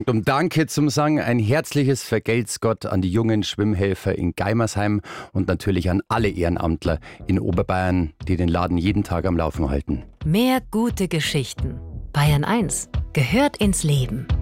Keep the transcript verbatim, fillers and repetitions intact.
Und um Danke zum Sagen ein herzliches Vergelt's Gott an die jungen Schwimmhelfer in Geimersheim und natürlich an alle Ehrenamtler in Oberbayern, die den Laden jeden Tag am Laufen halten. Mehr gute Geschichten. Bayern eins gehört ins Leben.